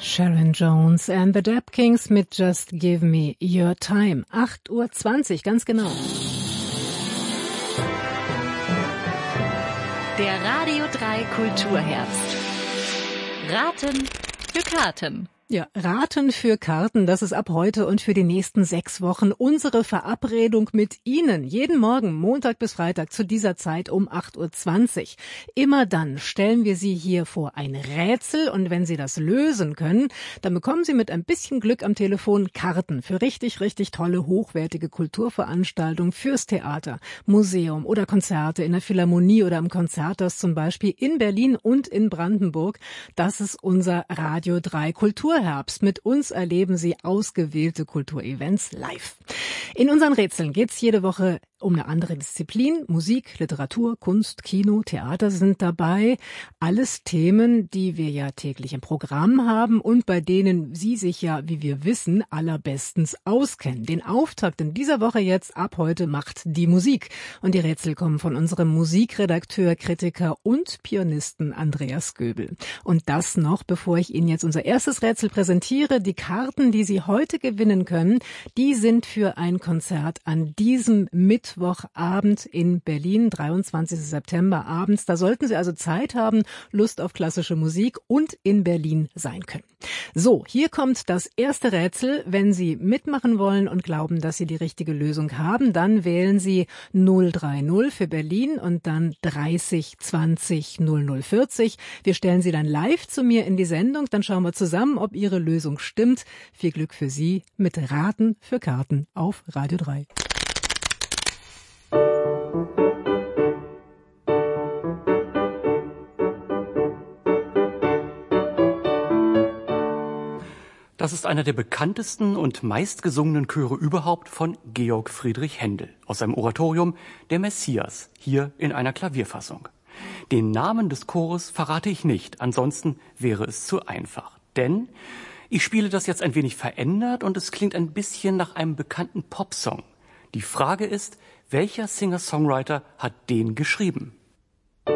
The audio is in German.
Sharon Jones and the Dap Kings mit Just Give Me Your Time. 8:20 Uhr, ganz genau. Der Radio 3 Kulturherbst. Raten für Karten. Ja, Raten für Karten, das ist ab heute und für die nächsten 6 Wochen unsere Verabredung mit Ihnen. Jeden Morgen, Montag bis Freitag zu dieser Zeit um 8:20 Uhr. Immer dann stellen wir Sie hier vor ein Rätsel und wenn Sie das lösen können, dann bekommen Sie mit ein bisschen Glück am Telefon Karten für richtig, richtig tolle, hochwertige Kulturveranstaltungen fürs Theater, Museum oder Konzerte in der Philharmonie oder im Konzerthaus zum Beispiel in Berlin und in Brandenburg. Das ist unser Radio 3 Kulturherbst. Mit uns erleben Sie ausgewählte Kulturevents live. In unseren Rätseln geht's jede Woche um eine andere Disziplin. Musik, Literatur, Kunst, Kino, Theater sind dabei. Alles Themen, die wir ja täglich im Programm haben und bei denen Sie sich ja, wie wir wissen, allerbestens auskennen. Den Auftakt in dieser Woche jetzt ab heute macht die Musik. Und die Rätsel kommen von unserem Musikredakteur, Kritiker und Pianisten Andreas Göbel. Und das noch, bevor ich Ihnen jetzt unser erstes Rätsel präsentiere. Die Karten, die Sie heute gewinnen können, die sind für ein Konzert an diesem Mittwochabend in Berlin, 23. September abends. Da sollten Sie also Zeit haben, Lust auf klassische Musik und in Berlin sein können. So, hier kommt das erste Rätsel. Wenn Sie mitmachen wollen und glauben, dass Sie die richtige Lösung haben, dann wählen Sie 030 für Berlin und dann 30 20 0040. Wir stellen Sie dann live zu mir in die Sendung. Dann schauen wir zusammen, ob Ihre Lösung stimmt. Viel Glück für Sie mit Raten für Karten auf Radio 3. Das ist einer der bekanntesten und meistgesungenen Chöre überhaupt von Georg Friedrich Händel aus seinem Oratorium Der Messias, hier in einer Klavierfassung. Den Namen des Chores verrate ich nicht, ansonsten wäre es zu einfach. Denn ich spiele das jetzt ein wenig verändert und es klingt ein bisschen nach einem bekannten Popsong. Die Frage ist, welcher Singer-Songwriter hat den geschrieben?